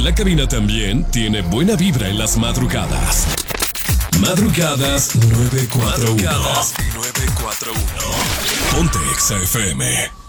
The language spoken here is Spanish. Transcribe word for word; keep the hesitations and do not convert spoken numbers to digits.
la cabina también tiene buena vibra en las madrugadas. Madrugadas nueve cuatro uno. Madrugadas nueve cuatro uno. Ponte Exa F M.